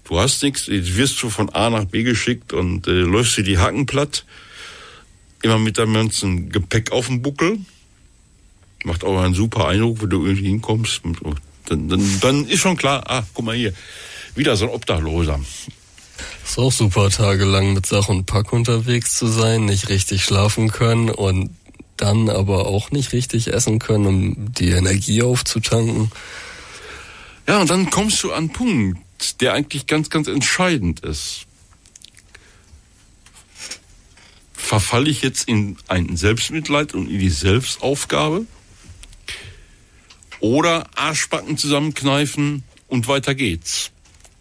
du hast nichts, jetzt wirst du von A nach B geschickt und läufst dir die Hacken platt. Immer mit deinem ganzen Gepäck auf dem Buckel. Macht auch einen super Eindruck, wenn du irgendwie hinkommst. Dann ist schon klar, guck mal hier, wieder so ein Obdachloser. Ist auch super, tagelang mit Sach und Pack unterwegs zu sein, nicht richtig schlafen können und dann aber auch nicht richtig essen können, um die Energie aufzutanken. Ja, und dann kommst du an einen Punkt, der eigentlich ganz, ganz entscheidend ist. Verfalle ich jetzt in ein Selbstmitleid und in die Selbstaufgabe? Oder Arschbacken zusammenkneifen und weiter geht's?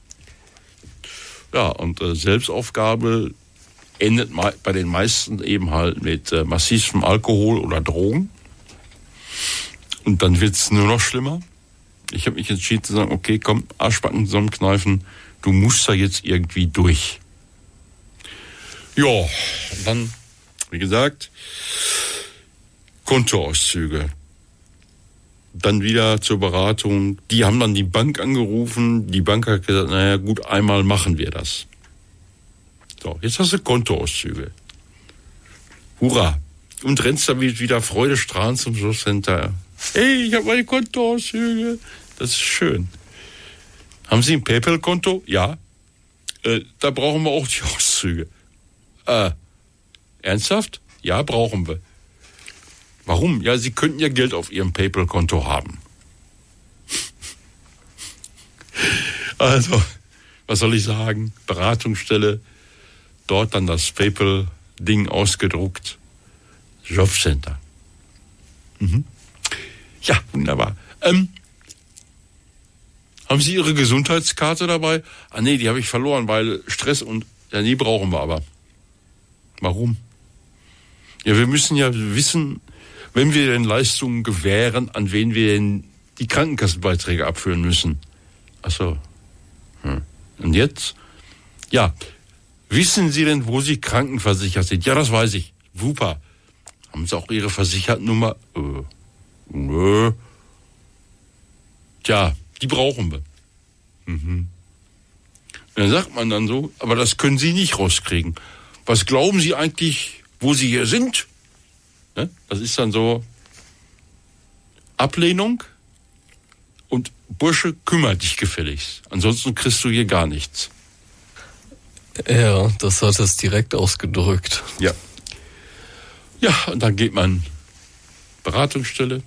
Ja, und Selbstaufgabe endet bei den meisten eben halt mit massivem Alkohol oder Drogen. Und dann wird's nur noch schlimmer. Ich habe mich entschieden zu sagen, okay, komm, Arschbacken zusammenkneifen, du musst da jetzt irgendwie durch. Ja, dann, wie gesagt, Kontoauszüge. Dann wieder zur Beratung. Die haben dann die Bank angerufen. Die Bank hat gesagt, naja gut, einmal machen wir das. So, jetzt hast du Kontoauszüge. Hurra. Und rennst damit wieder freudestrahlend zum Jobcenter. Hey, ich habe meine Kontoauszüge. Das ist schön. Haben Sie ein PayPal-Konto? Ja. Da brauchen wir auch die Auszüge. Ernsthaft? Ja, brauchen wir. Warum? Ja, Sie könnten ja Geld auf Ihrem PayPal-Konto haben. Also, was soll ich sagen? Beratungsstelle, dort dann das PayPal-Ding ausgedruckt. Jobcenter. Mhm. Ja, wunderbar. Haben Sie Ihre Gesundheitskarte dabei? Nee, die habe ich verloren, weil Stress und... Ja, die brauchen wir aber. Warum? Ja, wir müssen ja wissen, wenn wir denn Leistungen gewähren, an wen wir denn die Krankenkassenbeiträge abführen müssen. Ach so. Und jetzt? Ja, wissen Sie denn, wo Sie krankenversichert sind? Ja, das weiß ich. Super. Haben Sie auch Ihre Versichertennummer? Nö. Tja, die brauchen wir. Mhm. Und dann sagt man dann so, aber das können Sie nicht rauskriegen. Was glauben Sie eigentlich, wo Sie hier sind? Ne? Das ist dann so Ablehnung und Bursche, kümmere dich gefälligst. Ansonsten kriegst du hier gar nichts. Ja, das hat es direkt ausgedrückt. Ja. Ja, und dann geht man Beratungsstelle,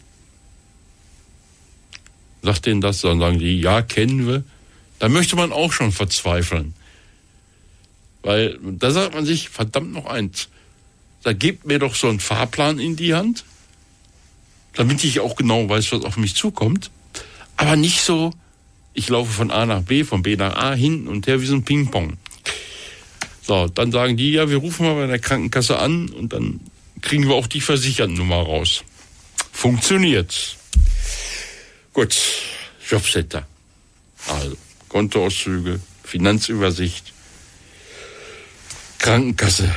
sagt denen das, dann sagen die, ja, kennen wir. Da möchte man auch schon verzweifeln. Weil da sagt man sich, verdammt noch eins, da gebt mir doch so einen Fahrplan in die Hand, damit ich auch genau weiß, was auf mich zukommt. Aber nicht so, ich laufe von A nach B, von B nach A, hin und her wie so ein Ping-Pong. So, dann sagen die, ja, wir rufen mal bei der Krankenkasse an und dann kriegen wir auch die Versichertennummer raus. Funktioniert. Gut, Jobcenter. Also, Kontoauszüge, Finanzübersicht, Krankenkasse.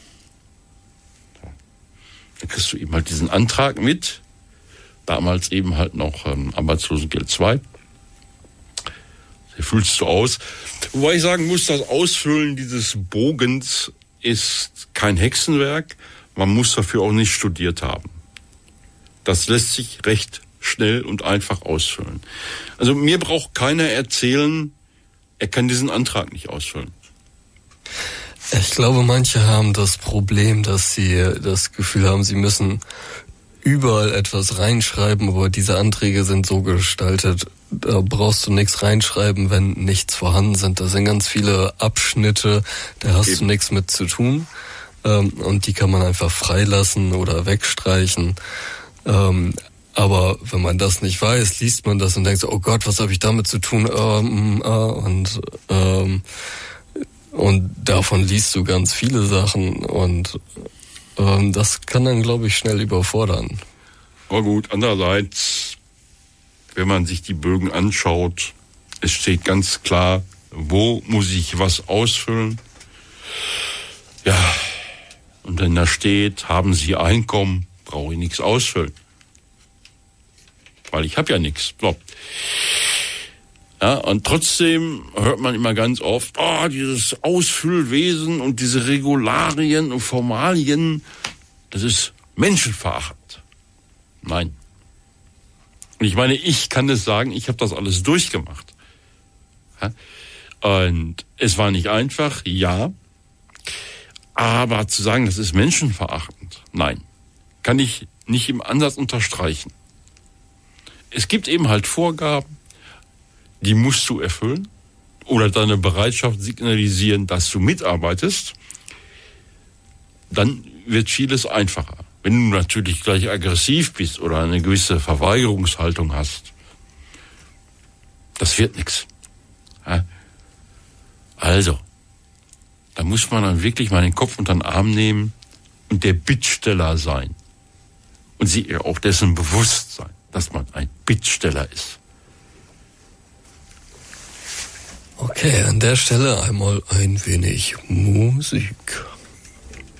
Dann kriegst du eben halt diesen Antrag mit. Damals eben halt noch Arbeitslosengeld 2. Den füllst du aus. Wobei ich sagen muss, das Ausfüllen dieses Bogens ist kein Hexenwerk. Man muss dafür auch nicht studiert haben. Das lässt sich recht schnell und einfach ausfüllen. Also mir braucht keiner erzählen, er kann diesen Antrag nicht ausfüllen. Ich glaube, manche haben das Problem, dass sie das Gefühl haben, sie müssen überall etwas reinschreiben, aber diese Anträge sind so gestaltet, da brauchst du nichts reinschreiben, wenn nichts vorhanden sind. Da sind ganz viele Abschnitte, da hast du nichts mit zu tun, und die kann man einfach freilassen oder wegstreichen. Aber wenn man das nicht weiß, liest man das und denkt so, oh Gott, was habe ich damit zu tun? Und davon liest du ganz viele Sachen und das kann dann, glaube ich, schnell überfordern. Aber gut, andererseits, wenn man sich die Bögen anschaut, es steht ganz klar, wo muss ich was ausfüllen? Ja, und wenn da steht, haben Sie Einkommen, brauche ich nichts ausfüllen. Weil ich habe ja nichts. So. Ja, und trotzdem hört man immer ganz oft, dieses Ausfüllwesen und diese Regularien und Formalien, das ist menschenverachtend. Nein. Und ich meine, ich kann es sagen, ich habe das alles durchgemacht. Ja? Und es war nicht einfach, ja. Aber zu sagen, das ist menschenverachtend, nein. Kann ich nicht im Ansatz unterstreichen. Es gibt eben halt Vorgaben, die musst du erfüllen oder deine Bereitschaft signalisieren, dass du mitarbeitest. Dann wird vieles einfacher. Wenn du natürlich gleich aggressiv bist oder eine gewisse Verweigerungshaltung hast, das wird nichts. Ja? Also, da muss man dann wirklich mal den Kopf unter den Arm nehmen und der Bittsteller sein. Und sich auch dessen bewusst sein, dass man ein Bittsteller ist. Okay, an der Stelle einmal ein wenig Musik.